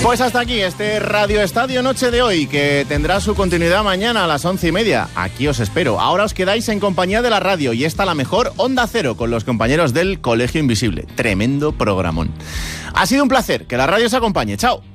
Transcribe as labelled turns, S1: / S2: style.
S1: Pues hasta aquí este Radio Estadio Noche de hoy, que tendrá su continuidad mañana a las 11:30. Aquí os espero. Ahora os quedáis en compañía de la radio y está la mejor Onda Cero con los compañeros del Colegio Invisible. Tremendo programón. Ha sido un placer. Que la radio os acompañe. Chao.